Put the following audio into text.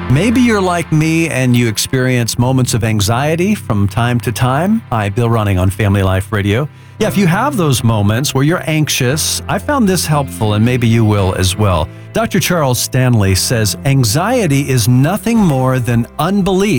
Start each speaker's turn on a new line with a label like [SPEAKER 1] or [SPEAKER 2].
[SPEAKER 1] Maybe you're like me and you experience moments of anxiety from time to time. Hi, Bill Running on Family Life Radio. Yeah, if you have those moments where you're anxious, I found this helpful and maybe you will as well. Dr. Charles Stanley says anxiety is nothing more than unbelief